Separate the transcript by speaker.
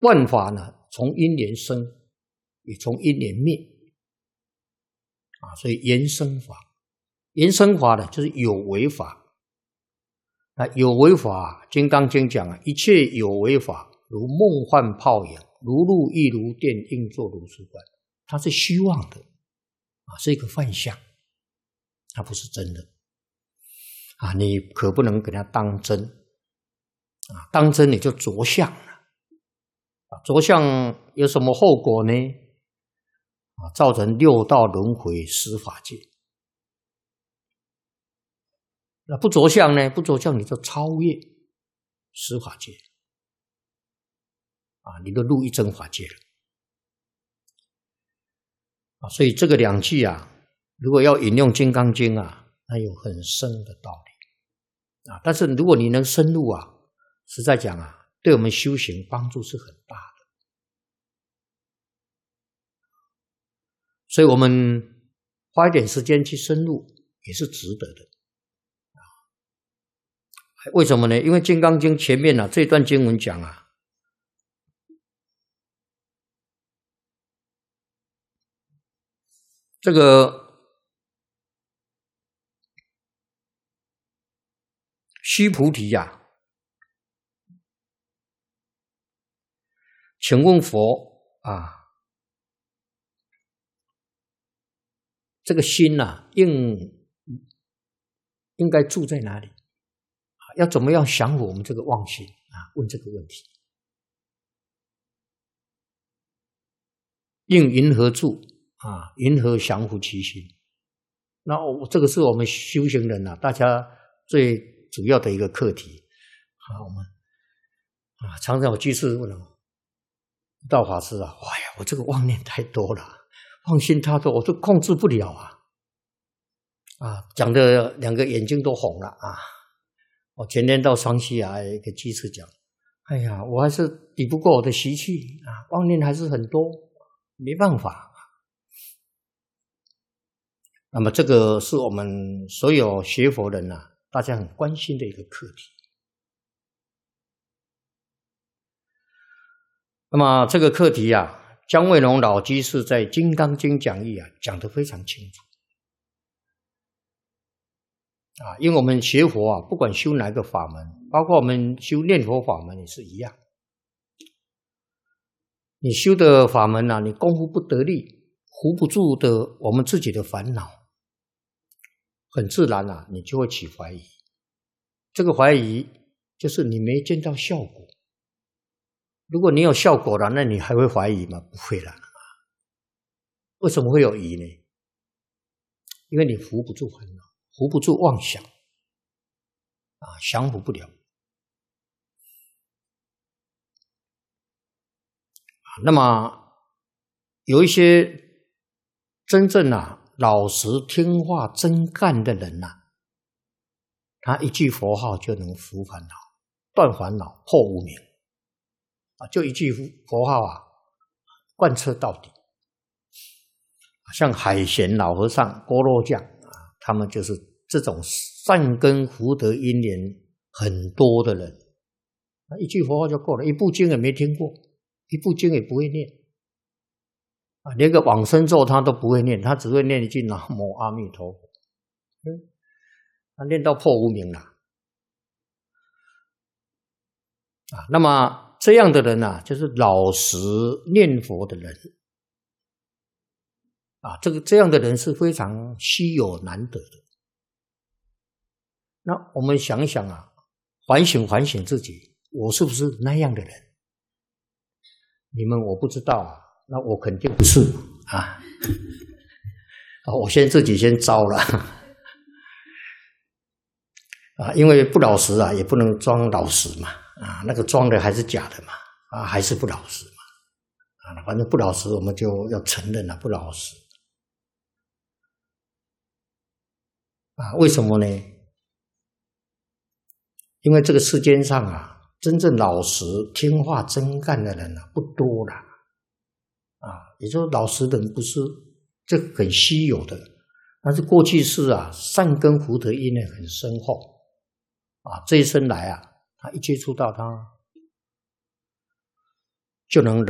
Speaker 1: 万法呢，从因缘生，也从因缘灭啊，所以缘生法。缘生法呢，就是有为法。那有为法，《金刚经》讲啊，一切有为法，如梦幻泡影，如露亦如电，应作如是观。它是虚妄的啊，是一个幻象，它不是真的啊。你可不能给它当真啊，当真你就着相了啊。着相有什么后果呢？啊，造成六道轮回、十法界。那不着相呢？不着相你就超越十法界啊，你都入一真法界了啊。所以这个两句啊，如果要引用《金刚经》啊，那有很深的道理啊。但是如果你能深入啊，实在讲啊，对我们修行帮助是很大的。所以我们花一点时间去深入也是值得的。为什么呢？因为《金刚经》前面啊这段经文讲啊，这个须菩提啊，请问佛啊，这个心啊，应该住在哪里？要怎么样降服我们这个妄心啊？问这个问题，应云何住啊？云何降伏其心？那这个是我们修行人啊，大家最主要的一个课题啊。我们啊，常常有居士问我，道法师啊，哎呀，我这个妄念太多了，妄心太多，我都控制不了啊！啊，讲的两个眼睛都红了啊！我前天到双溪啊，一个居士讲，哎呀，我还是抵不过我的习气啊，妄念还是很多，没办法。那么这个是我们所有学佛人啊，大家很关心的一个课题。那么这个课题啊，姜惠龙老居士在《金刚经》讲义啊讲得非常清楚。啊，因为我们学佛啊，不管修哪个法门，包括我们修念佛法门也是一样。你修的法门啊，你功夫不得力，扶不住的我们自己的烦恼，很自然啊，你就会起怀疑。这个怀疑就是你没见到效果。如果你有效果了，那你还会怀疑吗？不会了。为什么会有疑呢？因为你扶不住烦恼。扶不住妄想啊，降服不了那么有一些真正老实听话真干的人他一句佛号就能伏烦恼、断烦恼、破无明就一句佛号贯彻到底。像海贤老和尚、郭罗匠他们就是这种善根福德因缘很多的人，一句佛号就够了，一部经也没听过，一部经也不会念连个往生咒他都不会念，他只会念一句南无阿弥陀佛他念到破无明了那么这样的人就是老实念佛的人这样的人是非常稀有难得的。那我们想一想反省自己，我是不是那样的人？你们我不知道那我肯定不是我自己先招了因为不老实也不能装老实嘛那个装的还是假的嘛还是不老实嘛反正不老实我们就要承认不老实为什么呢？因为这个世间上真正老实听话真干的人不多了也就是老实的人不是这很稀有的，但是过去是善根福德因缘很深厚这一生来他一接触到他就能